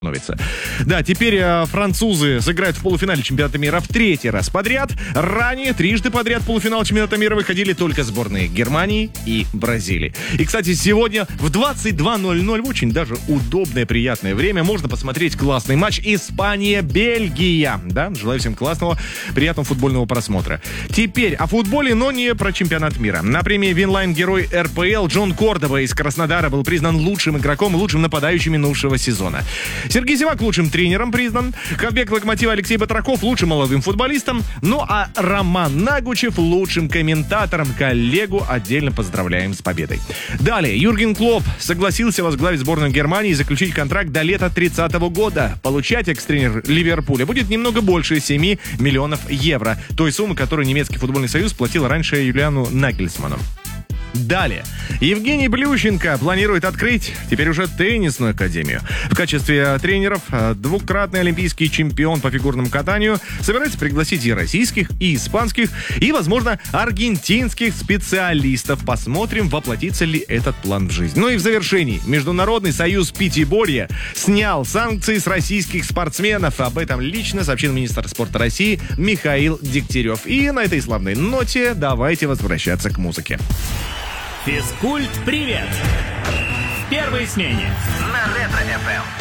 Да, теперь французы сыграют в полуфинале чемпионата мира в 3-й раз подряд. Ранее трижды подряд в полуфинал чемпионата мира выходили только сборные Германии и Бразилии. И, кстати, сегодня в 22:00 в очень даже удобное, приятное время можно посмотреть классный матч Испания-Бельгия. Да, желаю всем классного, приятного футбольного просмотра. Теперь о футболе, но не про чемпионат мира. На премии Винлайн Герой РПЛ Джон Кордоба из Краснодара был признан лучшим игроком и лучшим нападающим минувшего сезона. Сергей Зевак лучшим тренером признан, Ковбек Локомотива Алексей Батраков лучшим молодым футболистом, ну а Роман Нагучев лучшим комментатором. Коллегу отдельно поздравляем с победой. Далее, Юрген Клопп согласился возглавить сборную Германии и заключить контракт до лета 30 года. Получать экс-тренер Ливерпуля будет немного больше 7 миллионов евро, той суммы, которую немецкий футбольный союз платил раньше Юлиану Нагельсману. Далее. Евгений Плющенко планирует открыть теперь уже теннисную академию. В качестве тренеров двукратный олимпийский чемпион по фигурному катанию собирается пригласить и российских, и испанских, и, возможно, аргентинских специалистов. Посмотрим, воплотится ли этот план в жизнь. Ну и в завершении. Международный союз пятиборья снял санкции с российских спортсменов. Об этом лично сообщил министр спорта России Михаил Дегтярев. И на этой славной ноте давайте возвращаться к музыке. Физкульт-привет! В первой смене на Ретро-ФМ.